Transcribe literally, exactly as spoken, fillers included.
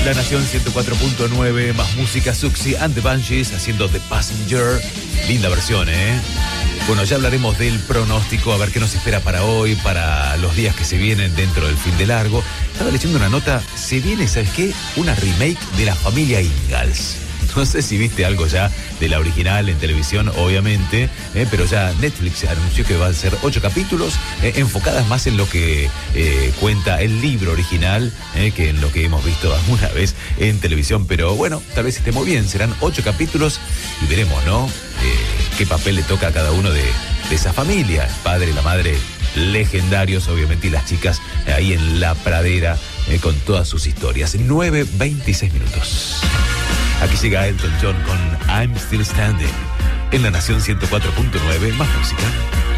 La Nación ciento cuatro punto nueve, más música, Siouxsie and the Banshees haciendo The Passenger. Linda versión, ¿eh? Bueno, ya hablaremos del pronóstico, a ver qué nos espera para hoy, para los días que se vienen dentro del fin de largo. Estaba leyendo una nota, se viene, ¿sabes qué? Una remake de La Familia Ingalls. No sé si viste algo ya de la original en televisión, obviamente, eh, pero ya Netflix anunció que van a ser ocho capítulos, eh, enfocadas más en lo que eh, cuenta el libro original, eh, que en lo que hemos visto alguna vez en televisión. Pero bueno, tal vez esté muy bien, serán ocho capítulos y veremos, ¿no? Eh, qué papel le toca a cada uno de, de esa familia, el padre, la madre, legendarios, obviamente, y las chicas eh, ahí en la pradera eh, con todas sus historias. nueve veintiséis minutos. Aquí llega Elton John con I'm Still Standing en La Nación ciento cuatro punto nueve, más música.